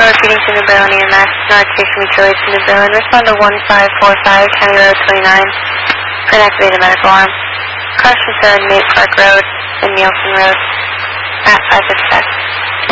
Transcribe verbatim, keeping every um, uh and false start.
repeating to New Berlin E M S, North Station Mutual to New Berlin. Respond to one five four five, County Road twenty-nine, for an activated medical arm. Car should in Nate Park Road and Nielsen Road at five fifty-five.